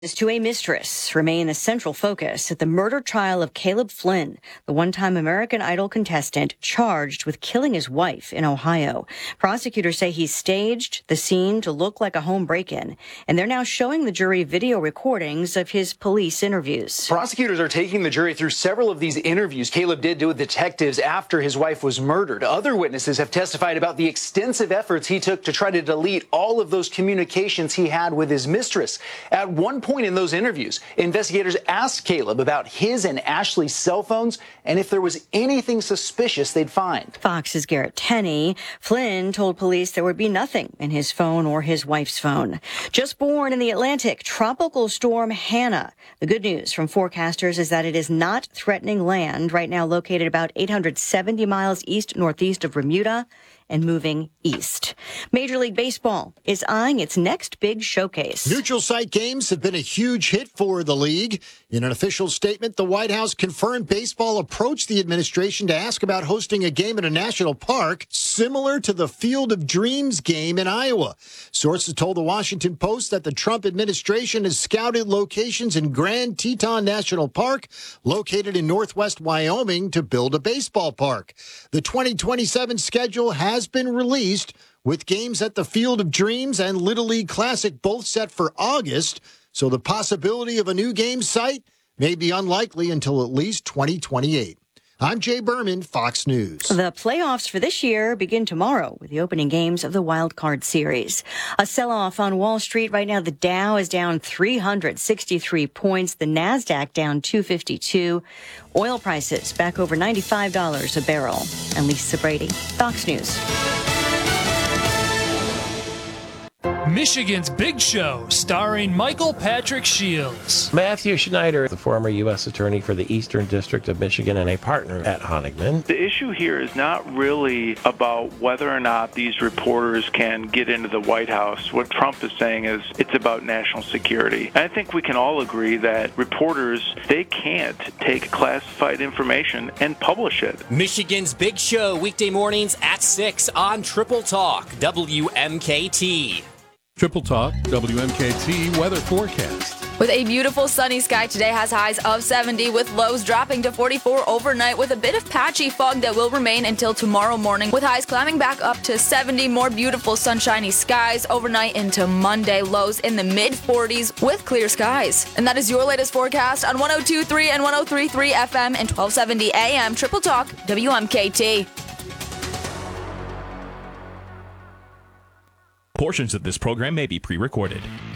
To a mistress remain a central focus at the murder trial of Caleb Flynn, the one-time American Idol contestant charged with killing his wife in Ohio. Prosecutors say he staged the scene to look like a home break-in, and they're now showing the jury video recordings of his police interviews. Prosecutors are taking the jury through several of these interviews Caleb did with detectives after his wife was murdered. Other witnesses have testified about the extensive efforts he took to try to delete all of those communications he had with his mistress. At one point in those interviews, investigators asked Caleb about his and Ashley's cell phones and if there was anything suspicious they'd find. Fox's Garrett Tenney. Flynn told police there would be nothing in his phone or his wife's phone. Just born in the Atlantic, tropical storm Hannah. The good news from forecasters is that it is not threatening land, right now located about 870 miles east-northeast of Bermuda and moving east. Major League Baseball is eyeing its next big showcase. Neutral site games have been a huge hit for the league. In an official statement, the White House confirmed baseball approached the administration to ask about hosting a game at a national park similar to the Field of Dreams game in Iowa. Sources told the Washington Post that the Trump administration has scouted locations in Grand Teton National Park, located in northwest Wyoming, to build a baseball park. The 2027 schedule has been released, with games at the Field of Dreams and Little League Classic both set for August, so the possibility of a new game site may be unlikely until at least 2028. I'm Jay Berman, Fox News. The playoffs for this year begin tomorrow with the opening games of the Wild Card Series. A sell-off on Wall Street right now. The Dow is down 363 points. The NASDAQ down 252. Oil prices back over $95 a barrel. And Lisa Brady, Fox News. Michigan's Big Show, starring Michael Patrick Shields. Matthew Schneider, the former U.S. Attorney for the Eastern District of Michigan and a partner at Honigman. The issue here is not really about whether or not these reporters can get into the White House. What Trump is saying is it's about national security. And I think we can all agree that reporters, they can't take classified information and publish it. Michigan's Big Show, weekday mornings at 6 on Triple Talk, WMKT. Triple Talk, WMKT weather forecast. With a beautiful sunny sky today, has highs of 70 with lows dropping to 44 overnight with a bit of patchy fog that will remain until tomorrow morning with highs climbing back up to 70. More beautiful sunshiny skies overnight into Monday. Lows in the mid-40s with clear skies. And that is your latest forecast on 102.3 and 103.3 FM and 1270 AM. Triple Talk, WMKT. Portions of this program may be pre-recorded.